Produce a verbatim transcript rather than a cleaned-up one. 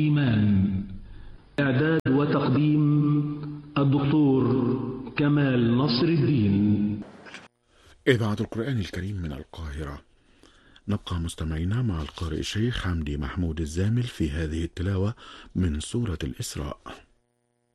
إيمان. إعداد وتقديم الدكتور كمال نصر الدين. إذاعة القرآن الكريم من القاهرة. نبقى مستمعينا مع القارئ الشيخ حمدي محمود الزامل في هذه التلاوة من سورة الإسراء.